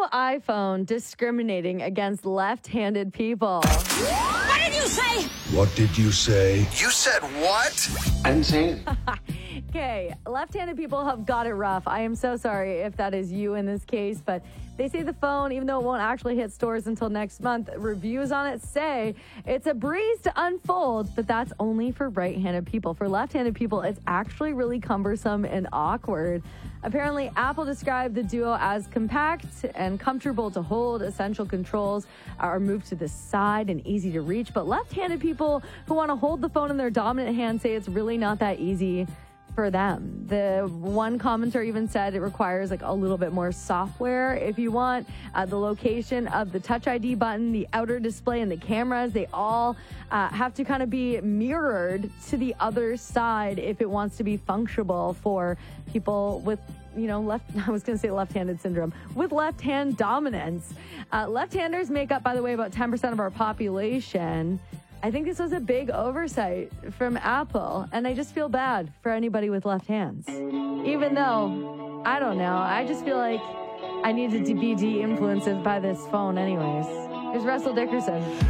iPhone discriminating against left-handed people? What did you say? What did you say? You said what? I didn't say anything. Okay, left-handed people have got it rough. I am so sorry if that is you in this case, but they say the phone, even though it won't actually hit stores until next month, reviews on it say it's a breeze to unfold, but that's only for right-handed people. For left-handed people, it's actually really cumbersome and awkward. Apparently, Apple described the Duo as compact and comfortable to hold. Essential controls are moved to the side and easy to reach, but left-handed people who want to hold the phone in their dominant hand say it's really not that easy for them. The one commenter even said it requires like a little bit more software. If you want the location of the Touch ID button, the outer display, and the cameras, they all have to kind of be mirrored to the other side if it wants to be functional for people with left-handed syndrome, with left-hand dominance. Left-handers make up, by the way, about 10% of our population. I think this was a big oversight from Apple, and I just feel bad for anybody with left hands. Even though, I don't know, I just feel like I needed to be de-influenced by this phone anyways. Here's Russell Dickerson.